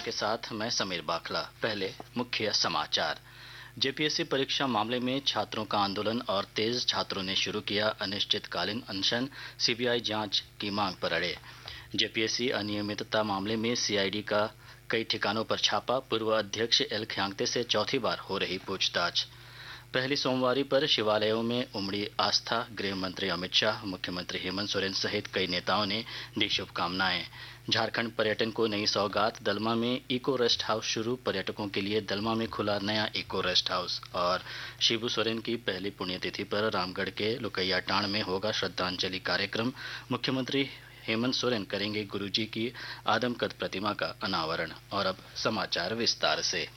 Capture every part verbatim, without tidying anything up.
के साथ मैं समीर बाखला। पहले मुख्य समाचार। जेपीएससी परीक्षा मामले में छात्रों का आंदोलन और तेज छात्रों ने शुरू किया अनिश्चितकालीन अनशन, सीबीआई जांच की मांग पर अड़े। जेपीएससी अनियमितता मामले में सीआईडी का कई ठिकानों पर छापा, पूर्व अध्यक्ष एल खियांगते से चौथी बार हो रही पूछताछ। पहली सोमवारी पर शिवालयों में उमड़ी आस्था, गृह मंत्री अमित शाह, मुख्यमंत्री हेमंत सोरेन सहित कई नेताओं ने दी शुभकामनाएं। झारखंड पर्यटन को नई सौगात, दलमा में इको रेस्ट हाउस शुरू, पर्यटकों के लिए दलमा में खुला नया इको रेस्ट हाउस। और शिबू सोरेन की पहली पुण्यतिथि पर रामगढ़ के लुकैयाटांड़ में होगा श्रद्धांजलि कार्यक्रम। मुख्यमंत्री हेमंत सोरेन करेंगे गुरुजी की आदमकद प्रतिमा का अनावरण। और अब समाचार विस्तार से।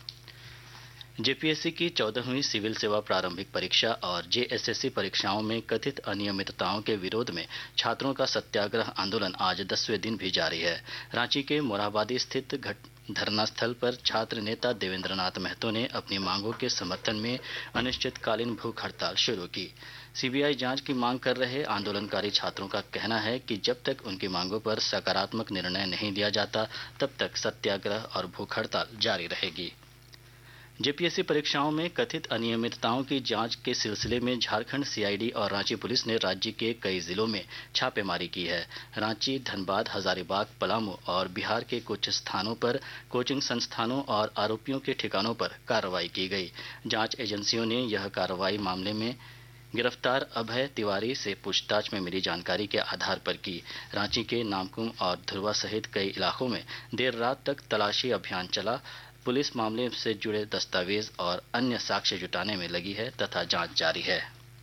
जेपीएससी की चौदहवीं सिविल सेवा प्रारंभिक परीक्षा और जेएसएससी परीक्षाओं में कथित अनियमितताओं के विरोध में छात्रों का सत्याग्रह आंदोलन आज दसवें दिन भी जारी है। रांची के मोरहाबादी स्थित धरना स्थल पर छात्र नेता देवेंद्रनाथ महतो ने अपनी मांगों के समर्थन में अनिश्चितकालीन भूख हड़ताल शुरू की। सीबीआई जांच की मांग कर रहे आंदोलनकारी छात्रों का कहना है कि जब तक उनकी मांगों पर सकारात्मक निर्णय नहीं लिया जाता, तब तक सत्याग्रह और भूख हड़ताल जारी रहेगी। जेपीएससी परीक्षाओं में कथित अनियमितताओं की जांच के सिलसिले में झारखंड सीआईडी और रांची पुलिस ने राज्य के कई जिलों में छापेमारी की है। रांची, धनबाद, हजारीबाग, पलामू और बिहार के कुछ स्थानों पर कोचिंग संस्थानों और आरोपियों के ठिकानों पर कार्रवाई की गई। जांच एजेंसियों ने यह कार्रवाई मामले में गिरफ्तार अभय तिवारी से पूछताछ में मिली जानकारी के आधार पर की। रांची के नामकुम और धुरवा सहित कई इलाकों में देर रात तक तलाशी अभियान चला। पुलिस मामले से जुड़े दस्तावेज और अन्य साक्ष्य जुटाने में लगी है तथा जांच जारी है।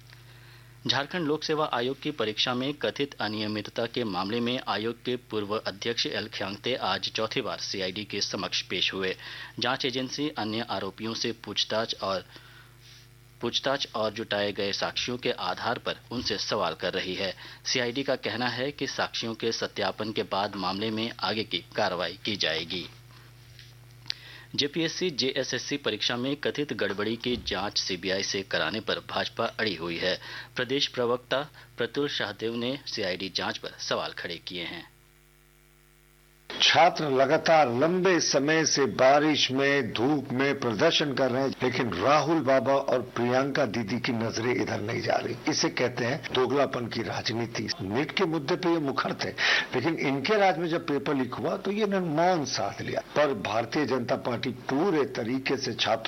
झारखंड लोक सेवा आयोग की परीक्षा में कथित अनियमितता के मामले में आयोग के पूर्व अध्यक्ष एल खियांगते आज चौथी बार सीआईडी के समक्ष पेश हुए। जांच एजेंसी अन्य आरोपियों से पूछताछ और पूछताछ और जुटाए गए साक्ष्यों के आधार पर उनसे सवाल कर रही है। सीआईडी का कहना है कि साक्ष्यों के सत्यापन के बाद मामले में आगे की कार्रवाई की जाएगी। जेपीएससी जेएसएससी परीक्षा में कथित गड़बड़ी की जांच सीबीआई से कराने पर भाजपा अड़ी हुई है। प्रदेश प्रवक्ता प्रतुल शाहदेव ने सीआईडी जांच पर सवाल खड़े किए हैं। छात्र लगातार लंबे समय से बारिश में, धूप में प्रदर्शन कर रहे हैं, लेकिन राहुल बाबा और प्रियंका दीदी की नजरें इधर नहीं जा रही। इसे कहते हैं दोगलापन की राजनीति। नीट के मुद्दे पे ये मुखर थे, लेकिन इनके राज में जब पेपर लीक हुआ तो ये मौन साध लिया। पर भारतीय जनता पार्टी पूरे तरीके से छात्र